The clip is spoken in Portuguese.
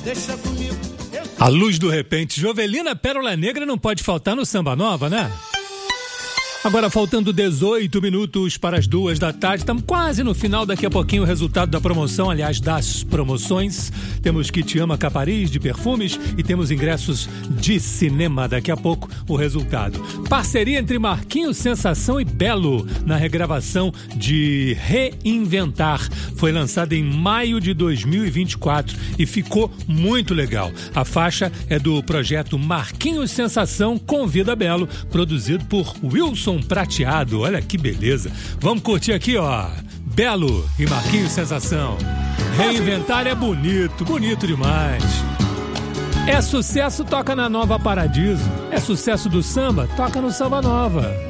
A luz do repente, Jovelina Pérola Negra não pode faltar no Samba Nova, né? Agora faltando 18 minutos para as 14h, estamos quase no final, daqui a pouquinho o resultado da promoção, aliás, das promoções. Temos Kit Ama Capariz de perfumes e temos ingressos de cinema, daqui a pouco o resultado. Parceria entre Marquinhos Sensação e Belo na regravação de Reinventar. Foi lançada em maio de 2024 e ficou muito legal. A faixa é do projeto Marquinhos Sensação Convida Belo, produzido por Wilson Prateado, olha que beleza. Vamos curtir aqui, ó, Belo e Marquinhos Sensação. Reinventar é bonito, bonito demais. É sucesso, toca na Nova Paradiso. É sucesso do samba, toca no Samba Nova.